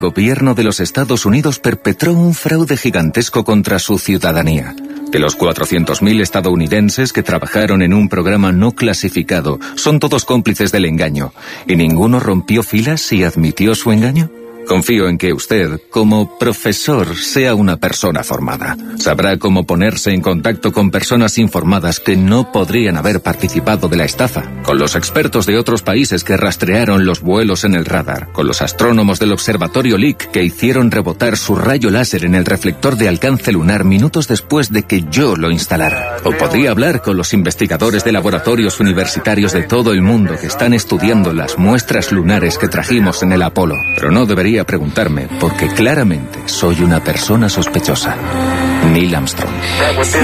gobierno de los Estados Unidos perpetró un fraude gigantesco contra su ciudadanía. Que los 400.000 estadounidenses que trabajaron en un programa no clasificado son todos cómplices del engaño, ¿y ninguno rompió filas y admitió su engaño? Confío en que usted, como profesor, sea una persona formada. Sabrá cómo ponerse en contacto con personas informadas que no podrían haber participado de la estafa, con los expertos de otros países que rastrearon los vuelos en el radar, con los astrónomos del observatorio Lick que hicieron rebotar su rayo láser en el reflector de alcance lunar minutos después de que yo lo instalara. O podría hablar con los investigadores de laboratorios universitarios de todo el mundo que están estudiando las muestras lunares que trajimos en el Apolo. Pero no debería preguntarme, porque claramente soy una persona sospechosa. Neil Armstrong.